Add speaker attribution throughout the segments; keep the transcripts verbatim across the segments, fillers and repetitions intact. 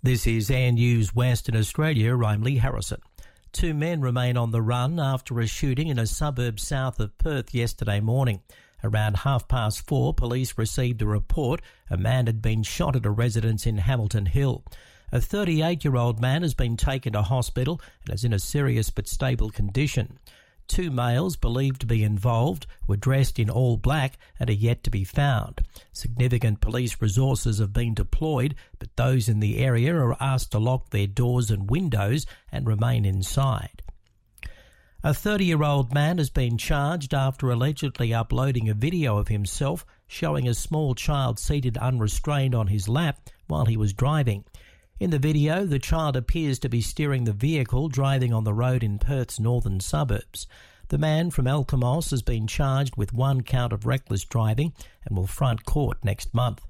Speaker 1: This is Air News Western Australia. I'm Lee Harrison. Two men remain on the run after a shooting in a suburb south of Perth yesterday morning. Around half past four, police received a report a man had been shot at a residence in Hamilton Hill. A thirty-eight-year-old man has been taken to hospital and is in a serious but stable condition. Two males believed to be involved were dressed in all black and are yet to be found. Significant police resources have been deployed, but those in the area are asked to lock their doors and windows and remain inside. A thirty-year-old man has been charged after allegedly uploading a video of himself showing a small child seated unrestrained on his lap while he was driving. In the video, the child appears to be steering the vehicle driving on the road in Perth's northern suburbs. The man from Alkimos has been charged with one count of reckless driving and will front court next month.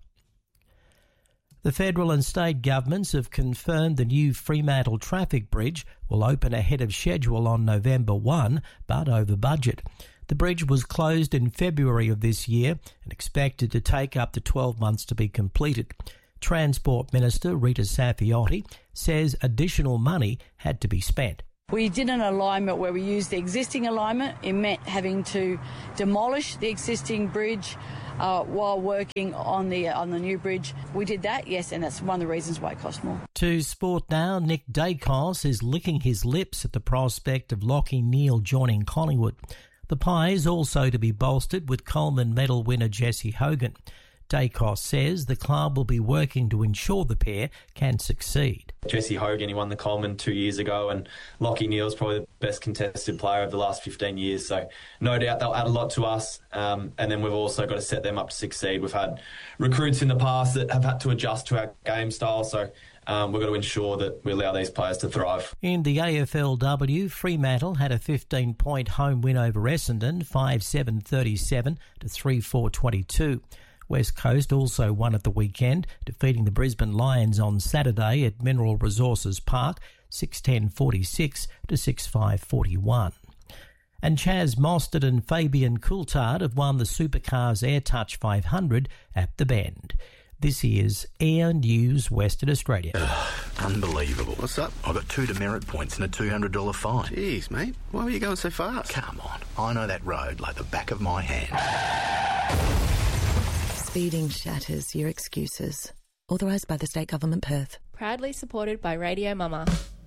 Speaker 1: The federal and state governments have confirmed the new Fremantle traffic bridge will open ahead of schedule on November first, but over budget. The bridge was closed in February of this year and expected to take up to twelve months to be completed. Transport Minister Rita Saffioti says additional money had to be spent.
Speaker 2: We did an alignment where we used the existing alignment. It meant having to demolish the existing bridge uh, while working on the on the new bridge. We did that, yes, and that's one of the reasons why it cost more.
Speaker 1: To sport now, Nick Dacos is licking his lips at the prospect of Lachie Neale joining Collingwood. The pie is also to be bolstered with Coleman medal winner Jesse Hogan. Dacos says the club will be working to ensure the pair can succeed.
Speaker 3: Jesse Hogan, he won the Coleman two years ago, and Lachie Neale's probably the best contested player of the last fifteen years. So no doubt they'll add a lot to us. Um, and then we've also got to set them up to succeed. We've had recruits in the past that have had to adjust to our game style. So um, we've got to ensure that we allow these players to thrive.
Speaker 1: In the A F L W, Fremantle had a fifteen-point home win over Essendon, five seven thirty-seven to three four twenty-two. West Coast also won at the weekend, defeating the Brisbane Lions on Saturday at Mineral Resources Park, six ten forty-six to six five forty-one. And Chaz Mostert and Fabian Coulthard have won the Supercars AirTouch five hundred at the Bend. This is Air News Western Australia.
Speaker 4: Ugh, unbelievable.
Speaker 5: What's up?
Speaker 4: I got two demerit points and a two hundred dollars fine.
Speaker 5: Jeez, mate. Why were you going so fast?
Speaker 4: Come on. I know that road like the back of my hand.
Speaker 6: Speeding shatters your excuses. Authorised by the State Government, Perth.
Speaker 7: Proudly supported by Radio Mama.